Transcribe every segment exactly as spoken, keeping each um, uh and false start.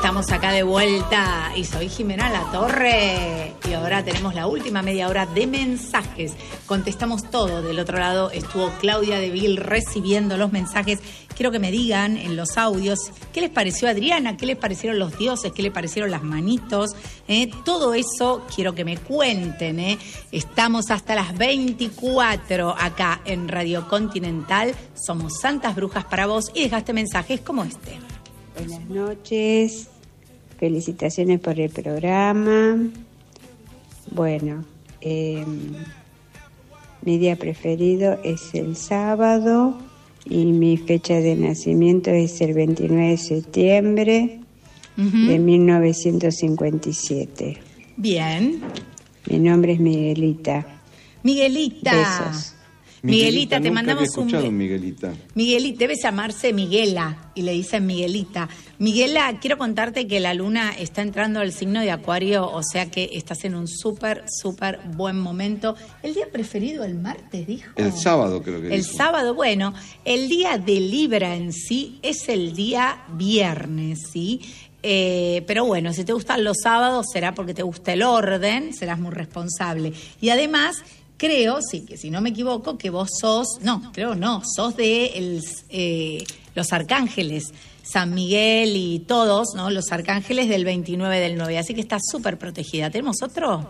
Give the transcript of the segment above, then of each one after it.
Estamos acá de vuelta y soy Jimena Latorre y ahora tenemos la última media hora de mensajes. Contestamos todo. Del otro lado estuvo Claudia de Vil recibiendo los mensajes. Quiero que me digan en los audios qué les pareció Adriana, qué les parecieron los dioses, qué les parecieron las manitos. ¿eh? Todo eso quiero que me cuenten. ¿eh? Estamos hasta las veinticuatro acá en Radio Continental. Somos Santas Brujas para vos y dejaste mensajes como este. Buenas noches, felicitaciones por el programa. Bueno, eh, mi día preferido es el sábado y mi fecha de nacimiento es el veintinueve de septiembre uh-huh. de mil novecientos cincuenta y siete. Bien. Mi nombre es Miguelita. Miguelita. Besos. Miguelita, Miguelita te mandamos un beso. Miguelita. Miguelita, debe llamarse Miguela y le dicen Miguelita. Miguela, quiero contarte que la luna está entrando al signo de Acuario, o sea que estás en un súper, súper buen momento. ¿El día preferido el martes, dijo? El sábado creo que El dijo. sábado, bueno, el día de Libra en sí es el día viernes, ¿sí? Eh, pero bueno, si te gustan los sábados será porque te gusta el orden, serás muy responsable. Y además... Creo, sí, que si no me equivoco, que vos sos, no, creo no, sos de el, eh, los arcángeles, San Miguel y todos, ¿no? Los arcángeles del veintinueve del nueve, así que estás súper protegida. ¿Tenemos otro?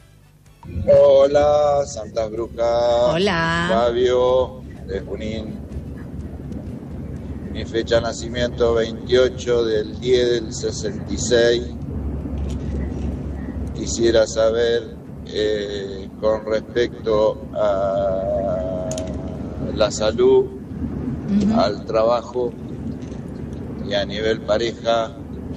Hola, Santas Brujas. Hola. Fabio, de Junín. Mi fecha de nacimiento, veintiocho del diez del sesenta y seis. Quisiera saber... Eh, con respecto a la salud, uh-huh. al trabajo y a nivel pareja.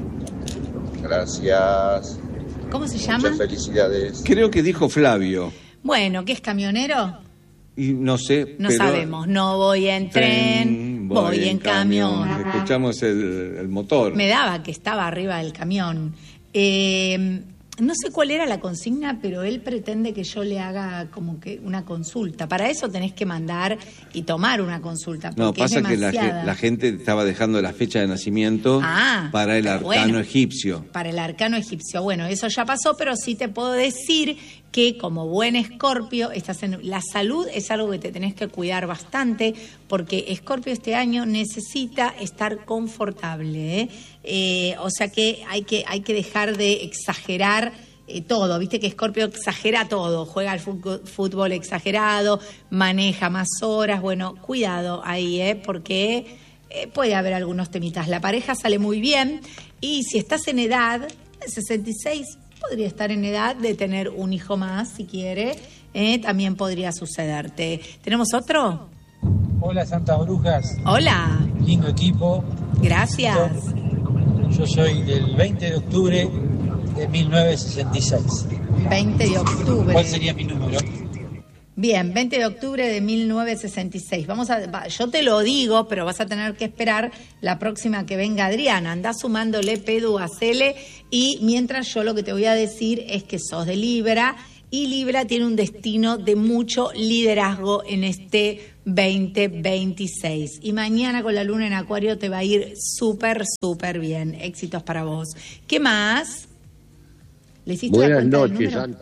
Gracias. ¿Cómo se llama? Muchas felicidades. Creo que dijo Flavio. Bueno, ¿qué es camionero? Y no sé. No pero sabemos. No voy en tren, tren voy, voy en, en camión. camión. Escuchamos el, el motor. Me daba que estaba arriba del camión. Eh... No sé cuál era la consigna, pero él pretende que yo le haga como que una consulta. Para eso tenés que mandar y tomar una consulta. No, pasa que la, la gente estaba dejando la fecha de nacimiento ah, para el arcano bueno, egipcio. Para el arcano egipcio. Bueno, eso ya pasó, pero sí te puedo decir que como buen Escorpio, estás en la salud es algo que te tenés que cuidar bastante, porque Escorpio este año necesita estar confortable, ¿eh? Eh, o sea que hay que hay que dejar de exagerar eh, todo, viste que Escorpio exagera todo, juega al fútbol exagerado, maneja más horas, bueno, cuidado ahí, ¿eh? porque eh, puede haber algunos temitas. La pareja sale muy bien y si estás en edad, sesenta y seis, podría estar en edad de tener un hijo más, si quiere, eh, también podría sucederte. ¿Tenemos otro? Hola, Santas Brujas. Hola. Lindo equipo. Gracias. Yo soy del veinte de octubre de mil novecientos sesenta y seis. veinte de octubre. ¿Cuál sería mi número? Bien, veinte de octubre de mil novecientos sesenta y seis. Vamos a, yo te lo digo, pero vas a tener que esperar la próxima que venga Adriana. Andá sumándole Pedu a Cele y mientras yo lo que te voy a decir es que sos de Libra y Libra tiene un destino de mucho liderazgo en este veinte veintiséis. Y mañana con la luna en Acuario te va a ir súper, súper bien. Éxitos para vos. ¿Qué más? ¿Le hiciste Buenas la cuenta noches, Santa.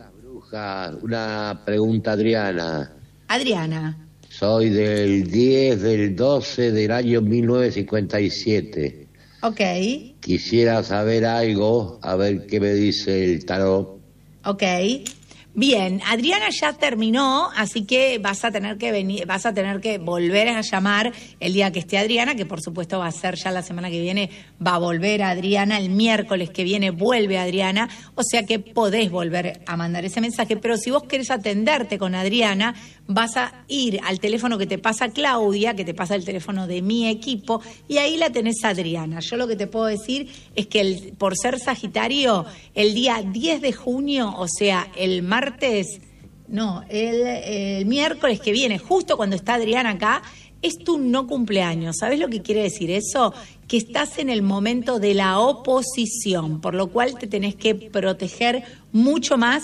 Una pregunta, Adriana. Adriana. Soy del diez del doce del año mil novecientos cincuenta y siete. Ok. Quisiera saber algo, a ver qué me dice el tarot. Ok. Bien, Adriana ya terminó, así que vas a tener que venir, vas a tener que volver a llamar el día que esté Adriana, que por supuesto va a ser ya la semana que viene, va a volver Adriana, el miércoles que viene vuelve Adriana, o sea que podés volver a mandar ese mensaje, pero si vos querés atenderte con Adriana, vas a ir al teléfono que te pasa Claudia, que te pasa el teléfono de mi equipo, y ahí la tenés a Adriana. Yo lo que te puedo decir es que el, por ser Sagitario, el día diez de junio, o sea, el martes, Martes, no, el, el miércoles que viene, justo cuando está Adriana acá, es tu no cumpleaños. ¿Sabes lo que quiere decir eso? Que estás en el momento de la oposición, por lo cual te tenés que proteger mucho más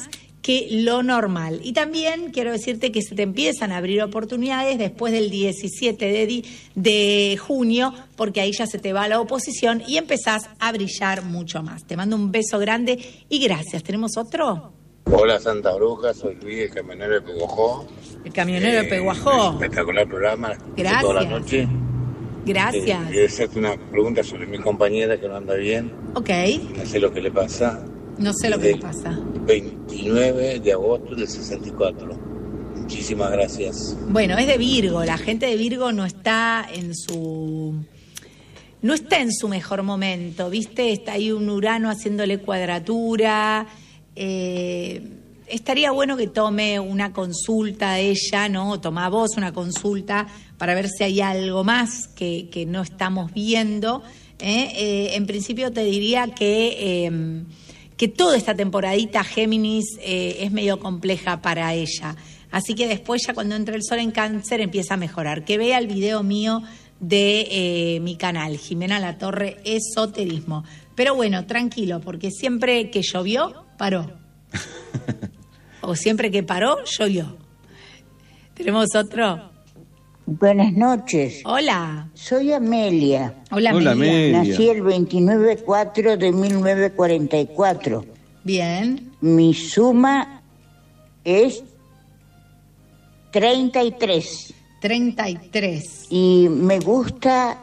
que lo normal. Y también quiero decirte que se te empiezan a abrir oportunidades después del diecisiete de, di- de junio, porque ahí ya se te va la oposición y empezás a brillar mucho más. Te mando un beso grande y gracias. ¿Tenemos otro? Hola Santa Bruja, soy Luis, el camionero de Peguajó. El camionero de Peguajó. Eh, espectacular programa. Gracias. Toda la noche. Gracias. Eh, quería hacerte una pregunta sobre mi compañera que no anda bien. Ok. No sé lo que le pasa. No sé lo que le pasa. veintinueve de agosto del sesenta y cuatro. Muchísimas gracias. Bueno, es de Virgo. La gente de Virgo no está en su... No está en su mejor momento, ¿viste? Está ahí un Urano haciéndole cuadratura. Eh, estaría bueno que tome una consulta ella, ¿no? Toma vos una consulta para ver si hay algo más que, que no estamos viendo. ¿eh? Eh, en principio te diría que... Eh, que toda esta temporadita Géminis eh, es medio compleja para ella. Así que después ya cuando entre el sol en Cáncer empieza a mejorar. Que vea el video mío de eh, mi canal, Jimena Latorre Esoterismo. Pero bueno, tranquilo, porque siempre que llovió, paró. O siempre que paró, llovió. ¿Tenemos otro? Buenas noches. Hola. Soy Amelia. Hola, Hola, Amelia. Amelia. Nací el veintinueve de cuatro de mil novecientos cuarenta y cuatro. Bien. Mi suma es treinta y tres. treinta y tres. Y me gusta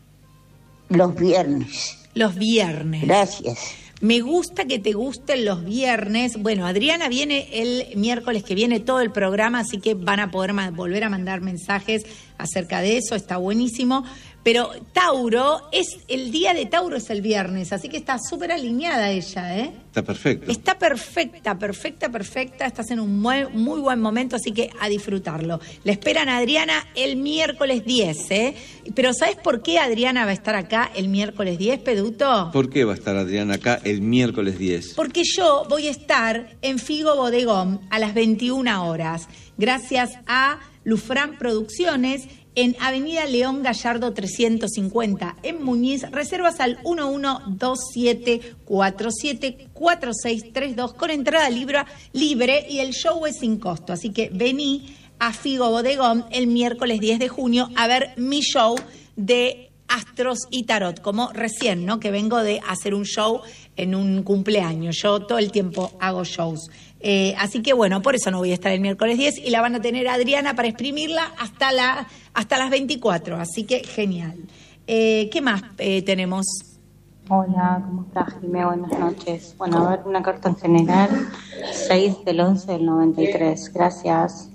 los viernes. Los viernes. Gracias. Me gusta que te gusten los viernes. Bueno, Adriana viene el miércoles que viene todo el programa, así que van a poder ma- volver a mandar mensajes acerca de eso, está buenísimo. Pero Tauro, es el día de Tauro es el viernes, así que está súper alineada ella, ¿eh? Está perfecto. Está perfecta, perfecta, perfecta. Estás en un muy, muy buen momento, así que a disfrutarlo. Le esperan a Adriana el miércoles diez, ¿eh? Pero ¿sabes por qué Adriana va a estar acá el miércoles diez, Peduto? ¿Por qué va a estar Adriana acá el miércoles diez? Porque yo voy a estar en Figo Bodegón a las veintiuna horas, gracias a Lufrán Producciones, en Avenida León Gallardo trescientos cincuenta, en Muñiz. Reservas al uno uno dos siete cuatro siete cuatro seis tres dos con entrada libre, libre y el show es sin costo. Así que vení a Figo Bodegón el miércoles diez de junio a ver mi show de Astros y Tarot, como recién, ¿no? Que vengo de hacer un show en un cumpleaños. Yo todo el tiempo hago shows. Eh, así que bueno, por eso no voy a estar el miércoles diez y la van a tener a Adriana para exprimirla hasta, la, hasta las veinticuatro. Así que genial. Eh, ¿Qué más eh, tenemos? Hola, ¿cómo estás, Jimé? Buenas noches. Bueno, a ver, una carta en general. seis del once del noventa y tres. Gracias.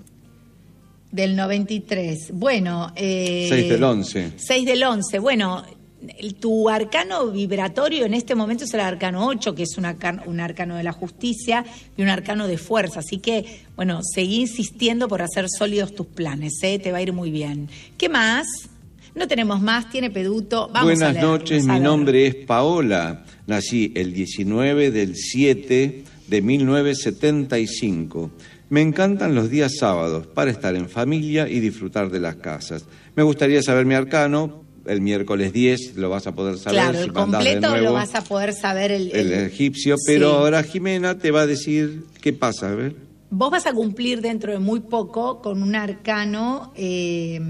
Del noventa y tres. Bueno. Eh, seis del once. seis del once. Bueno, el- tu arcano vibratorio en este momento es el arcano ocho, que es un arcano, un arcano de la justicia y un arcano de fuerza. Así que, bueno, seguí insistiendo por hacer sólidos tus planes, ¿eh? Te va a ir muy bien. ¿Qué más? No tenemos más, tiene Peduto. Vamos Buenas a leerlos, noches, a mi ver. nombre es Paola. Nací el diecinueve del siete de mil novecientos setenta y cinco. Me encantan los días sábados para estar en familia y disfrutar de las casas. Me gustaría saber mi arcano. El miércoles diez lo vas a poder saber. Claro, si el mandás de completo nuevo lo vas a poder saber. El, el el- egipcio, pero Sí. ahora Jimena te va a decir qué pasa, a ver. Vos vas a cumplir dentro de muy poco con un arcano eh,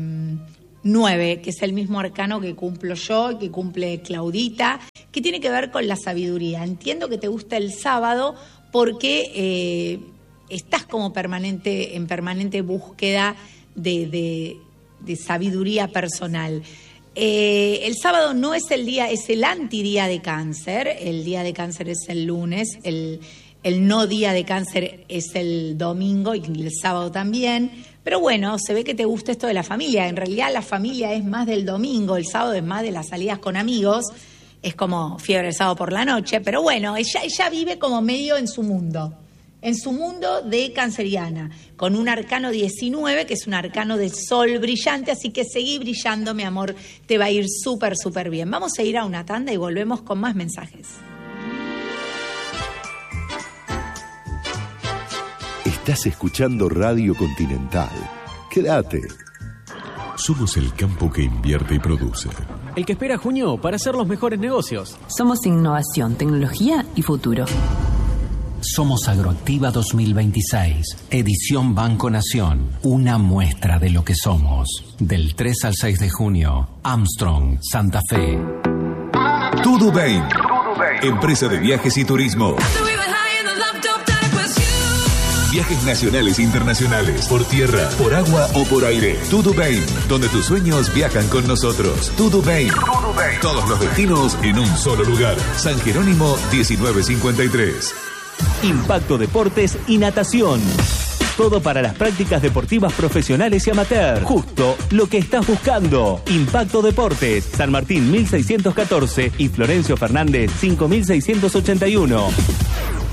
nueve, que es el mismo arcano que cumplo yo, que cumple Claudita, que tiene que ver con la sabiduría. Entiendo que te gusta el sábado porque eh, estás como permanente, en permanente búsqueda de, de, de sabiduría personal. Eh, el sábado no es el día, es el antidía de Cáncer. El día de Cáncer es el lunes, el, el no día de Cáncer es el domingo y el sábado también. Pero bueno, se ve que te gusta esto de la familia. En realidad la familia es más del domingo, el sábado es más de las salidas con amigos. Es como fiebre el sábado por la noche. Pero bueno, ella, ella vive como medio en su mundo. En su mundo de canceriana, con un arcano diecinueve, que es un arcano de sol brillante, así que seguí brillando, mi amor, te va a ir súper, súper bien. Vamos a ir a una tanda y volvemos con más mensajes. Estás escuchando Radio Continental. Quédate. Somos el campo que invierte y produce. El que espera junio para hacer los mejores negocios. Somos innovación, tecnología y futuro. Somos Agroactiva dos mil veintiséis, edición Banco Nación, una muestra de lo que somos. Del tres al seis de junio, Armstrong, Santa Fe. Tudubain, empresa de viajes y turismo. Viajes nacionales e internacionales, por tierra, por agua o por aire. Tudubain, donde tus sueños viajan con nosotros. Tudubain, todos los destinos en un solo lugar. San Jerónimo diecinueve cincuenta y tres. Impacto Deportes y Natación. Todo para las prácticas deportivas profesionales y amateur. Justo lo que estás buscando. Impacto Deportes, San Martín mil seiscientos catorce y Florencio Fernández cinco mil seiscientos ochenta y uno.